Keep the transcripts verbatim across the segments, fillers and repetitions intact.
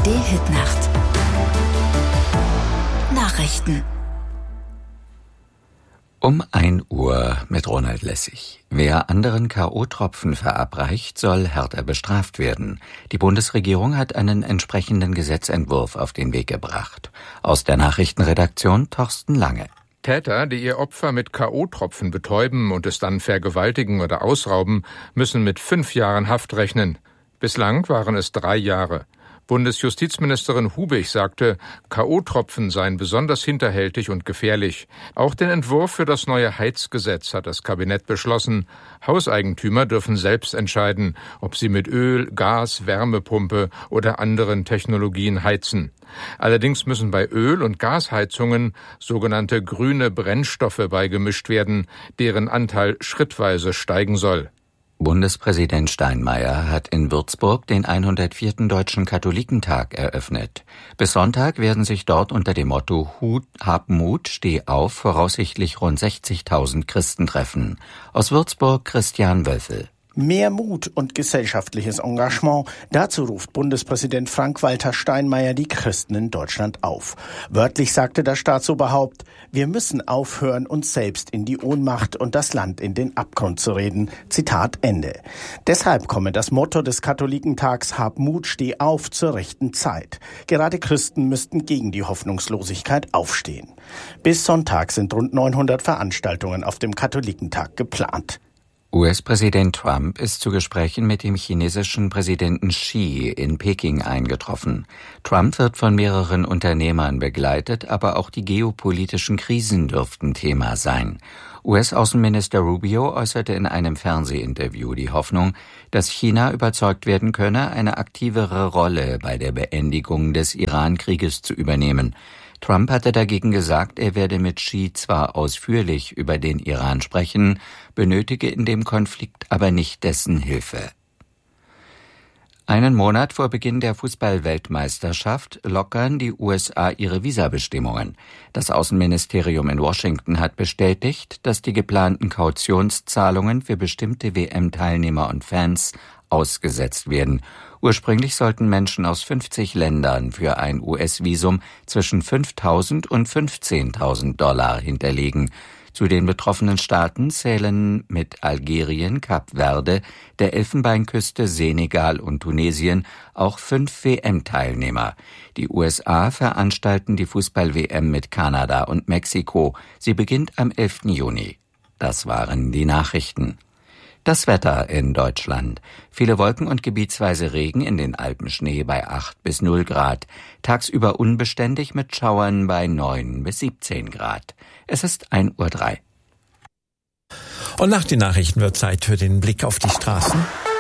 D-Hit-Nacht. Nachrichten. Um ein Uhr mit Ronald Lessig. Wer anderen K O-Tropfen verabreicht, soll härter bestraft werden. Die Bundesregierung hat einen entsprechenden Gesetzentwurf auf den Weg gebracht. Aus der Nachrichtenredaktion Thorsten Lange. Täter, die ihr Opfer mit K O-Tropfen betäuben und es dann vergewaltigen oder ausrauben, müssen mit fünf Jahren Haft rechnen. Bislang waren es drei Jahre. Bundesjustizministerin Hubig sagte, K O-Tropfen seien besonders hinterhältig und gefährlich. Auch den Entwurf für das neue Heizgesetz hat das Kabinett beschlossen. Hauseigentümer dürfen selbst entscheiden, ob sie mit Öl, Gas, Wärmepumpe oder anderen Technologien heizen. Allerdings müssen bei Öl- und Gasheizungen sogenannte grüne Brennstoffe beigemischt werden, deren Anteil schrittweise steigen soll. Bundespräsident Steinmeier hat in Würzburg den hundertvierten Deutschen Katholikentag eröffnet. Bis Sonntag werden sich dort unter dem Motto Hut, Hab Mut, Steh auf voraussichtlich rund sechzigtausend Christen treffen. Aus Würzburg Christian Wölfel. Mehr Mut und gesellschaftliches Engagement, dazu ruft Bundespräsident Frank-Walter Steinmeier die Christen in Deutschland auf. Wörtlich sagte das Staatsoberhaupt, wir müssen aufhören, uns selbst in die Ohnmacht und das Land in den Abgrund zu reden. Zitat Ende. Deshalb komme das Motto des Katholikentags Hab Mut, steh auf zur rechten Zeit. Gerade Christen müssten gegen die Hoffnungslosigkeit aufstehen. Bis Sonntag sind rund neunhundert Veranstaltungen auf dem Katholikentag geplant. U S-Präsident Trump ist zu Gesprächen mit dem chinesischen Präsidenten Xi in Peking eingetroffen. Trump wird von mehreren Unternehmern begleitet, aber auch die geopolitischen Krisen dürften Thema sein. U S-Außenminister Rubio äußerte in einem Fernsehinterview die Hoffnung, dass China überzeugt werden könne, eine aktivere Rolle bei der Beendigung des Iran-Krieges zu übernehmen. Trump hatte dagegen gesagt, er werde mit Xi zwar ausführlich über den Iran sprechen, benötige in dem Konflikt aber nicht dessen Hilfe. Einen Monat vor Beginn der Fußball-Weltmeisterschaft lockern die U S A ihre Visabestimmungen. Das Außenministerium in Washington hat bestätigt, dass die geplanten Kautionszahlungen für bestimmte W M-Teilnehmer und Fans ausgesetzt werden. Ursprünglich sollten Menschen aus fünfzig Ländern für ein U S-Visum zwischen fünftausend und fünfzehntausend Dollar hinterlegen. Zu den betroffenen Staaten zählen mit Algerien, Kap Verde, der Elfenbeinküste, Senegal und Tunesien auch fünf W M-Teilnehmer. Die U S A veranstalten die Fußball-W M mit Kanada und Mexiko. Sie beginnt am elften Juni. Das waren die Nachrichten. Das Wetter in Deutschland. Viele Wolken und gebietsweise Regen, in den Alpen Schnee bei acht bis null Grad. Tagsüber unbeständig mit Schauern bei neun bis siebzehn Grad. Es ist ein Uhr drei. Und nach den Nachrichten wird Zeit für den Blick auf die Straßen.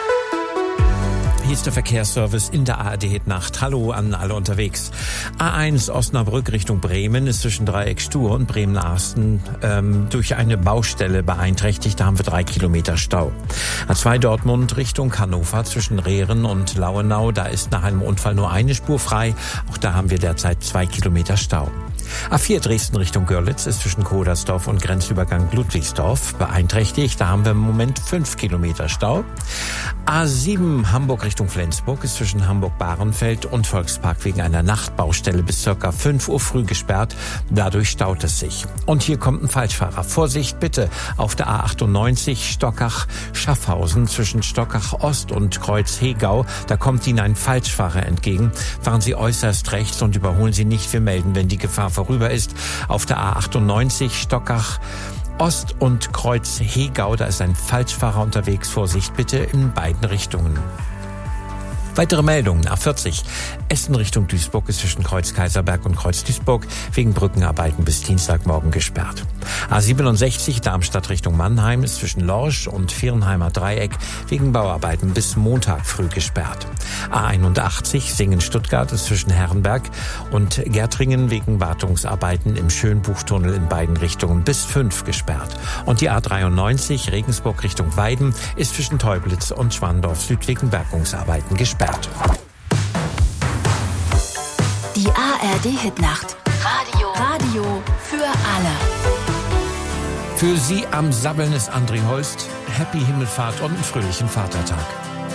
Hier ist der Verkehrsservice in der A R D-Hit-Nacht. Hallo an alle unterwegs. A eins Osnabrück Richtung Bremen ist zwischen Dreieck Stur und Bremen-Arsten ähm, durch eine Baustelle beeinträchtigt. Da haben wir drei Kilometer Stau. A zwei Dortmund Richtung Hannover zwischen Rehren und Lauenau. Da ist nach einem Unfall nur eine Spur frei. Auch da haben wir derzeit zwei Kilometer Stau. A vier Dresden Richtung Görlitz ist zwischen Kodersdorf und Grenzübergang Ludwigsdorf beeinträchtigt. Da haben wir im Moment fünf Kilometer Stau. A sieben Hamburg Richtung Flensburg ist zwischen Hamburg-Bahrenfeld und Volkspark wegen einer Nachtbaustelle bis circa fünf Uhr früh gesperrt. Dadurch staut es sich. Und hier kommt ein Falschfahrer. Vorsicht bitte auf der A achtundneunzig Stockach-Schaffhausen zwischen Stockach Ost und Kreuz Hegau. Da kommt Ihnen ein Falschfahrer entgegen. Fahren Sie äußerst rechts und überholen Sie nicht. Wir melden, wenn die Gefahr vorüber ist. Auf der A achtundneunzig Stockach Ost und Kreuz Hegau, da ist ein Falschfahrer unterwegs. Vorsicht bitte in beiden Richtungen. Weitere Meldungen. A vierzig Essen Richtung Duisburg ist zwischen Kreuz Kaiserberg und Kreuz Duisburg wegen Brückenarbeiten bis Dienstagmorgen gesperrt. A siebenundsechzig Darmstadt Richtung Mannheim ist zwischen Lorsch und Viernheimer Dreieck wegen Bauarbeiten bis Montag früh gesperrt. A einundachtzig Singen-Stuttgart ist zwischen Herrenberg und Gärtringen wegen Wartungsarbeiten im Schönbuchtunnel in beiden Richtungen bis fünf gesperrt. Und die A dreiundneunzig Regensburg Richtung Weiden ist zwischen Teublitz und Schwandorf Süd wegen Bergungsarbeiten gesperrt. Die A R D-Hit-Nacht. Radio. Radio für alle. Für Sie am Sabbeln ist André Holst. Happy Himmelfahrt und einen fröhlichen Vatertag.